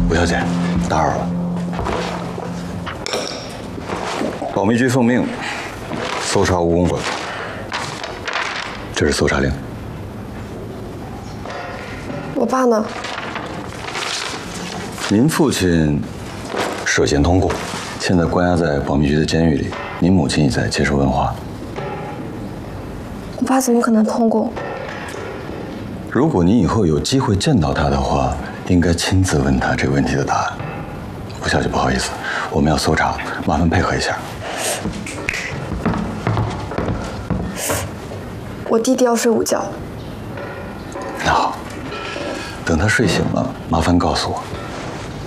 吴小姐，打扰了。保密局奉命搜查吴公馆，这是搜查令。 我爸呢？ 您父亲涉嫌通共，现在关押在保密局的监狱里。您母亲也在接受问话。 我爸怎么可能通共？ 如果您以后有机会见到他的话，应该亲自问他这个问题的答案。吴小姐，不好意思，我们要搜查，麻烦配合一下。 我弟弟要睡午觉。 那好，等他睡醒了，麻烦告诉我。